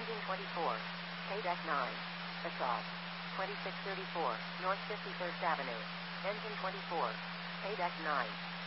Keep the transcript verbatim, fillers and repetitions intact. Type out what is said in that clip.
Engine twenty-four. Paydeck nine. Assault. twenty-six thirty-four, North fifty-first Avenue. Engine twenty-four. Paydeck nine.